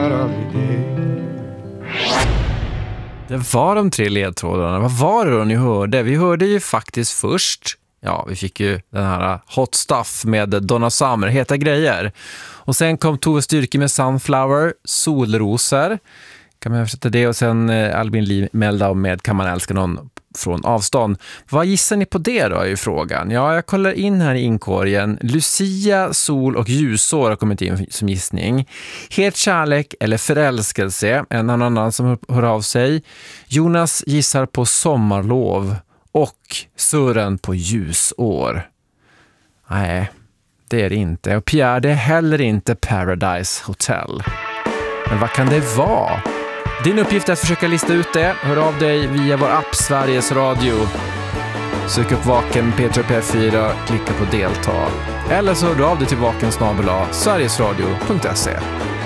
Det var de 3 ledtrådarna. Vad var det då ni hörde? Vi hörde ju faktiskt först, ja, vi fick ju den här Hot Stuff med Donna Summer, heta grejer. Och sen kom Tove Styrke med Sunflower, Solrosor. Kan man översätta det? Och sen Albin Lee Meldau med Kan man älska någon från avstånd. Vad gissar ni på det då, är ju frågan. Ja, jag kollar in här i inkorgen. Lucia, sol och ljusår har kommit in som gissning. Het kärlek eller förälskelse, en annan som hör av sig. Jonas gissar på sommarlov och Sören på ljusår. Nej, det är det inte. Och Pierre, det är heller inte Paradise Hotel. Men vad kan det vara? Din uppgift är att försöka lista ut det. Hör av dig via vår app Sveriges Radio. Sök upp Vaken P3P4, klicka på delta. Eller så hör du av dig till vakensnabel-a sverigesradio.se.